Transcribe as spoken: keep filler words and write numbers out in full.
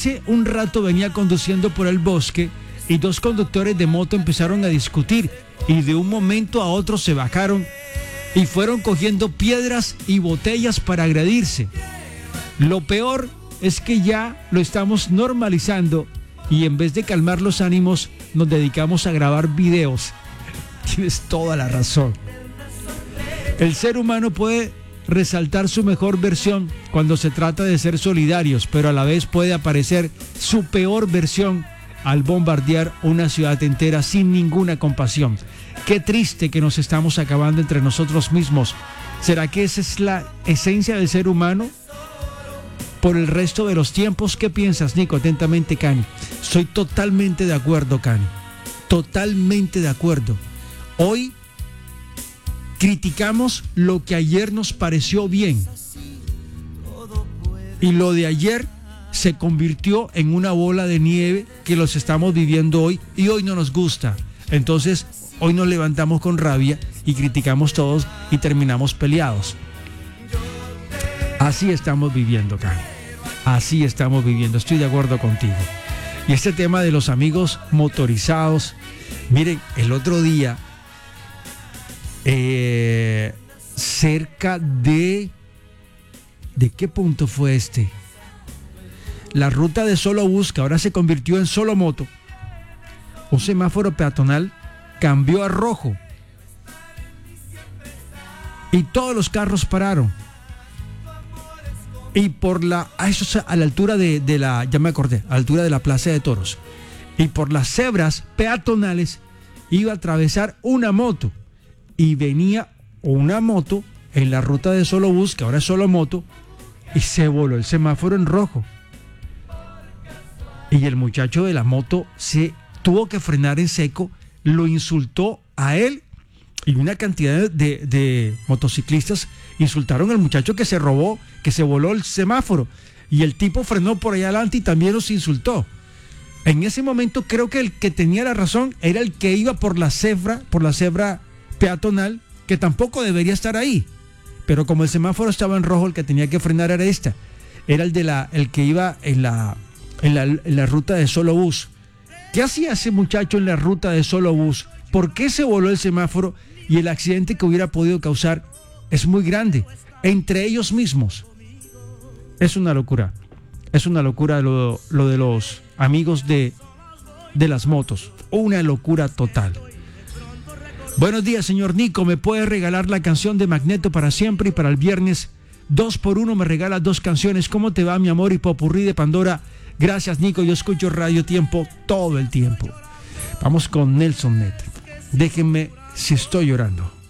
hace un rato venía conduciendo por el bosque y dos conductores de moto empezaron a discutir y de un momento a otro se bajaron y fueron cogiendo piedras y botellas para agredirse. Lo peor es que ya lo estamos normalizando y en vez de calmar los ánimos nos dedicamos a grabar videos. Tienes toda la razón. El ser humano puede resaltar su mejor versión cuando se trata de ser solidarios, pero a la vez puede aparecer su peor versión al bombardear una ciudad entera sin ninguna compasión. Qué triste que nos estamos acabando entre nosotros mismos. ¿Será que esa es la esencia del ser humano? Por el resto de los tiempos, ¿qué piensas, Nico? Atentamente, Cani. Soy totalmente de acuerdo, Cani. Totalmente de acuerdo. Hoy criticamos lo que ayer nos pareció bien. Y lo de ayer se convirtió en una bola de nieve que los estamos viviendo hoy y hoy no nos gusta. Entonces, hoy nos levantamos con rabia y criticamos todos y terminamos peleados. Así estamos viviendo, Cani. Así estamos viviendo. Estoy de acuerdo contigo. Y este tema de los amigos motorizados. Miren, el otro día, eh, cerca de... ¿De qué punto fue este? La ruta de Solo Bus, que ahora se convirtió en Solo Moto. Un semáforo peatonal cambió a rojo. Y todos los carros pararon. Y por la... Ah, eso es a la altura de, de la... Ya me acordé, a la altura de la Plaza de Toros. Y por las cebras peatonales iba a atravesar una moto. Y venía una moto en la ruta de Solo Bus, que ahora es Solo Moto, y se voló el semáforo en rojo. Y el muchacho de la moto se tuvo que frenar en seco, lo insultó a él y una cantidad de, de motociclistas insultaron al muchacho que se robó, que se voló el semáforo. Y el tipo frenó por allá adelante y también los insultó. En ese momento creo que el que tenía la razón era el que iba por la cebra, por la cebra peatonal, que tampoco debería estar ahí. Pero como el semáforo estaba en rojo, el que tenía que frenar era esta. Era el de la, el que iba en la, en la, en la ruta de Solo Bus. ¿Qué hacía ese muchacho en la ruta de Solo Bus? ¿Por qué se voló el semáforo? Y el accidente que hubiera podido causar es muy grande. Entre ellos mismos. Es una locura. Es una locura lo, lo de los amigos de, de las motos. Una locura total. Buenos días, señor Nico. ¿Me puede regalar la canción de Magneto para siempre y para el viernes? Dos por uno me regala dos canciones. ¿Cómo te va, mi amor? Y Popurrí de Pandora. Gracias, Nico. Yo escucho Radio Tiempo todo el tiempo. Vamos con Nelson Net. Déjenme si estoy llorando.